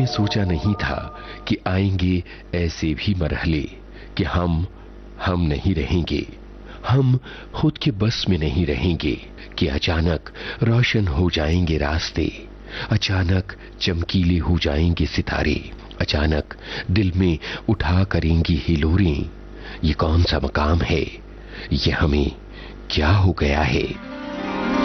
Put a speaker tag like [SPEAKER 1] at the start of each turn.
[SPEAKER 1] हमने सोचा नहीं था कि आएंगे ऐसे भी मरहले कि हम नहीं रहेंगे, हम खुद के बस में नहीं रहेंगे, कि अचानक रोशन हो जाएंगे रास्ते, अचानक चमकीले हो जाएंगे सितारे, अचानक दिल में उठा करेंगी हिलोरें। ये कौन सा मकाम है, ये हमें क्या हो गया है।